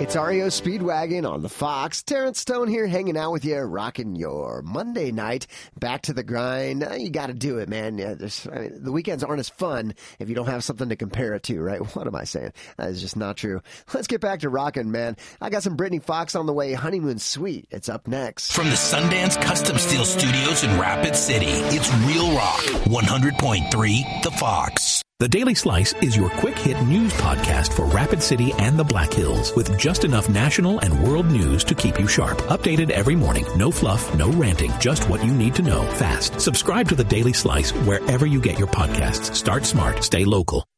It's REO Speedwagon on the Fox. Terrence Stone here hanging out with you, rocking your Monday night. Back to the grind. You got to do it, man. The weekends aren't as fun if you don't have something to compare it to, right? What am I saying? That is just not true. Let's get back to rocking, man. I got some Brittany Fox on the way. Honeymoon Suite. It's up next. From the Sundance Custom Steel Studios in Rapid City, it's Real Rock 100.3 The Fox. The Daily Slice is your quick-hit news podcast for Rapid City and the Black Hills, with just enough national and world news to keep you sharp. Updated every morning. No fluff, no ranting, just what you need to know fast. Subscribe to The Daily Slice wherever you get your podcasts. Start smart, stay local.